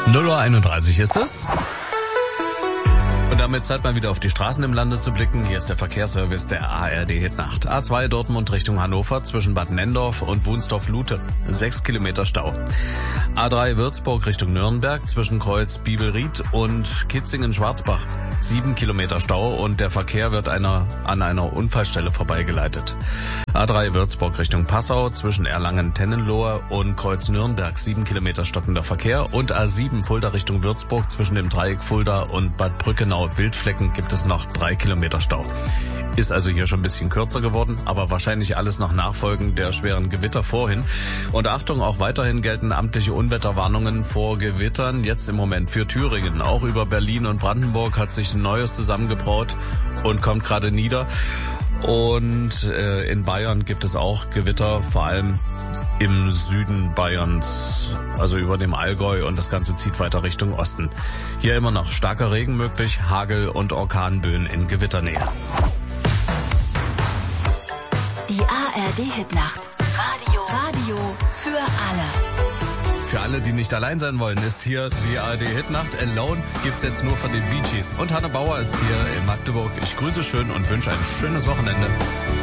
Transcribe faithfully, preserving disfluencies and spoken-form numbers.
null Uhr einunddreißig ist es. Und damit Zeit mal wieder auf die Straßen im Lande zu blicken. Hier ist der Verkehrsservice der A R D Hitnacht. A zwei Dortmund Richtung Hannover zwischen Bad Nenndorf und Wunsdorf-Lute. Sechs Kilometer Stau. A drei Würzburg Richtung Nürnberg zwischen Kreuz Biebelried und Kitzingen-Schwarzbach. Sieben Kilometer Stau und der Verkehr wird einer, an einer Unfallstelle vorbeigeleitet. A drei Würzburg Richtung Passau zwischen Erlangen-Tennenlohe und Kreuz Nürnberg. Sieben Kilometer stockender Verkehr. Und A sieben Fulda Richtung Würzburg zwischen dem Dreieck Fulda und Bad Brückenau Wildflecken gibt es noch drei Kilometer Stau. Ist also hier schon ein bisschen kürzer geworden, aber wahrscheinlich alles nach Nachfolgen der schweren Gewitter vorhin. Und Achtung, auch weiterhin gelten amtliche Unwetterwarnungen vor Gewittern. Jetzt im Moment für Thüringen. Auch über Berlin und Brandenburg hat sich ein neues zusammengebraut und kommt gerade nieder. Und äh, in Bayern gibt es auch Gewitter, vor allem im Süden Bayerns, also über dem Allgäu, und das Ganze zieht weiter Richtung Osten. Hier immer noch starker Regen möglich, Hagel und Orkanböen in Gewitternähe. Die A R D Hitnacht. Radio. Radio für alle. Für alle, die nicht allein sein wollen, ist hier die A R D Hitnacht. Alone gibt's jetzt nur von den Bee Gees. Und Hanne Bauer ist hier in Magdeburg. Ich grüße schön und wünsche ein schönes Wochenende.